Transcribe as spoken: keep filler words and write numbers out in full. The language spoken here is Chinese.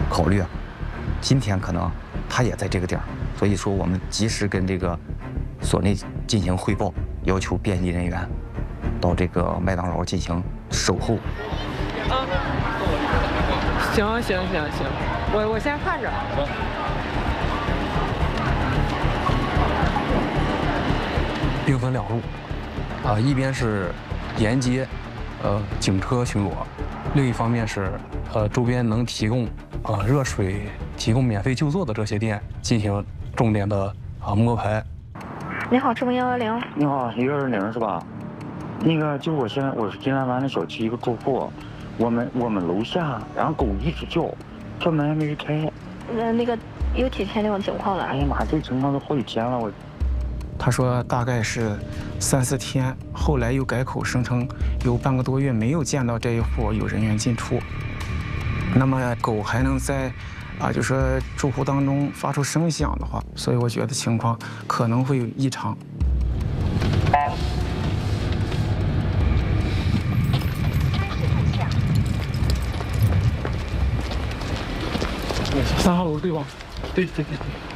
考虑，今天可能他也在这个点儿，所以说我们及时跟这个所内进行汇报，要求便衣人员到这个麦当劳进行守候。 啊，行行行行，我我先看着。 兵分两路，啊，一边是沿街，呃，警车巡逻，另一方面是呃周边能提供呃热水、提供免费就坐的这些店进行重点的啊摸排。 你好，直播幺幺零。 你好，一二零是吧？那个就是我现在我是金兰湾的小区一个住户，我们我们楼下，然后狗一直叫，叫门还没开。 呃，那个有几天这种情况了？ 哎呀妈，这情况都好几天了，我。 他说大概是三四天，后来又改口声称有半个多月没有见到这一户有人员进出。那么狗还能在啊，就说住户当中发出声响的话，所以我觉得情况可能会有异常。 三号楼对吧？对对对对。